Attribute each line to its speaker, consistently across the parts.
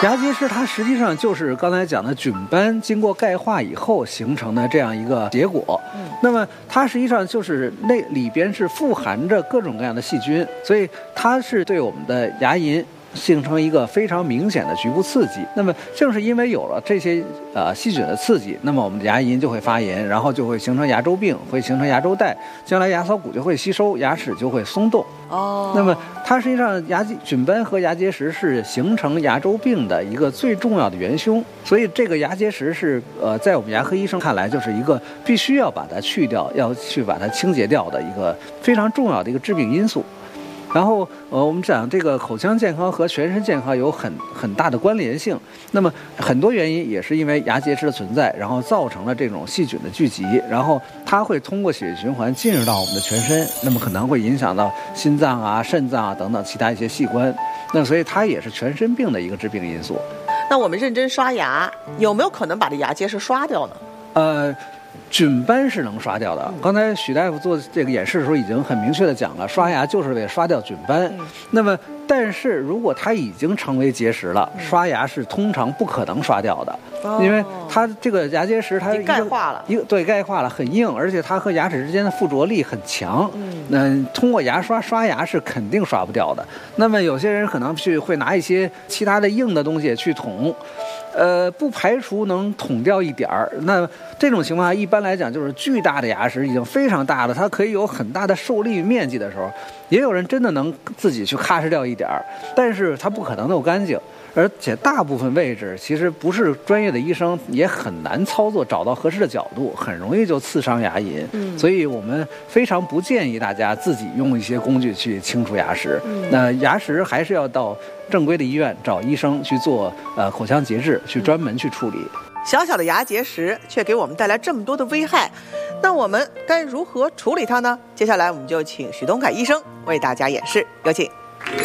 Speaker 1: 牙结石它实际上就是刚才讲的菌斑经过钙化以后形成的这样一个结果。那么它实际上就是那里边是富含着各种各样的细菌，所以它是对我们的牙龈形成一个非常明显的局部刺激。那么正是因为有了这些细菌的刺激，那么我们的牙龈就会发炎，然后就会形成牙周病，会形成牙周袋，将来牙槽骨就会吸收，牙齿就会松动。那么它实际上菌斑和牙结石是形成牙周病的一个最重要的元凶，所以这个牙结石是在我们牙科医生看来就是一个必须要把它去掉，要去把它清洁掉的一个非常重要的一个致病因素。然后我们讲这个口腔健康和全身健康有很大的关联性。那么很多原因也是因为牙结石的存在，然后造成了这种细菌的聚集，然后它会通过血液循环进入到我们的全身，那么可能会影响到心脏啊、肾脏啊等等其他一些器官。那所以它也是全身病的一个致病因素。
Speaker 2: 那我们认真刷牙，有没有可能把这牙结石刷掉呢？
Speaker 1: 菌斑是能刷掉的。刚才许大夫做这个演示的时候已经很明确的讲了，刷牙就是为了刷掉菌斑。那么但是如果它已经成为结石了，刷牙是通常不可能刷掉的，因为它这个牙结石它
Speaker 2: 已经钙化了，
Speaker 1: 钙化了，很硬，而且它和牙齿之间的附着力很强。通过牙刷牙是肯定刷不掉的。那么有些人可能会拿一些其他的硬的东西去捅，不排除能捅掉一点儿。那这种情况下，一般来讲就是巨大的牙石已经非常大了，它可以有很大的受力面积的时候，也有人真的能自己去咔哧掉一点儿，但是它不可能弄干净。而且大部分位置其实不是专业的医生也很难操作，找到合适的角度，很容易就刺伤牙龈。所以我们非常不建议大家自己用一些工具去清除牙石。那牙石还是要到正规的医院找医生去做口腔节制，去专门去处理。
Speaker 2: 小小的牙结石却给我们带来这么多的危害，那我们该如何处理它呢？接下来我们就请许东凯医生为大家演示，有请。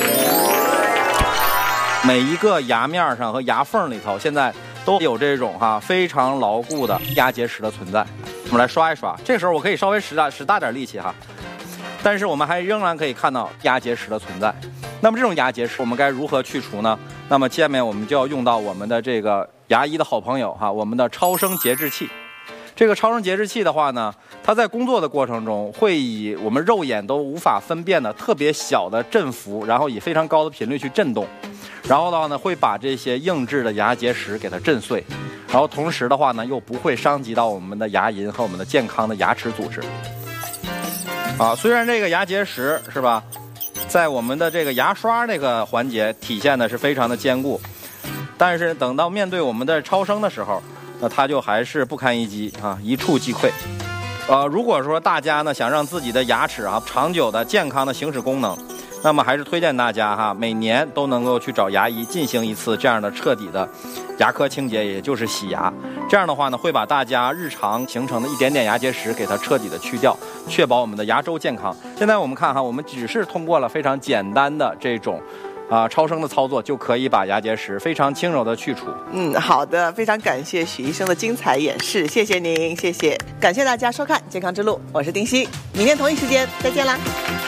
Speaker 3: 每一个牙面上和牙缝里头，现在都有这种非常牢固的牙结石的存在。我们来刷一刷，这时候我可以稍微使大点力气但是我们还仍然可以看到牙结石的存在。那么这种牙结石我们该如何去除呢？那么下面我们就要用到我们的这个牙医的好朋友我们的超声节制器。这个超声节制器的话呢，它在工作的过程中会以我们肉眼都无法分辨的特别小的振幅，然后以非常高的频率去震动，然后的话呢会把这些硬质的牙结石给它震碎，然后同时的话呢又不会伤及到我们的牙龈和我们的健康的牙齿组织。虽然这个牙结石是吧，在我们的这个牙刷这个环节体现的是非常的坚固，但是等到面对我们的超声的时候，那它就还是不堪一击一触即溃。如果说大家呢想让自己的牙齿长久的健康的行使功能，那么还是推荐大家每年都能够去找牙医进行一次这样的彻底的牙科清洁，也就是洗牙。这样的话呢，会把大家日常形成的一点点牙结石给它彻底的去掉，确保我们的牙周健康。现在我们看我们只是通过了非常简单的这种超声的操作，就可以把牙结石非常轻柔的去除。
Speaker 2: 好的，非常感谢许医生的精彩演示，谢谢您，谢谢，感谢大家收看《健康之路》，我是丁希，明天同一时间再见啦。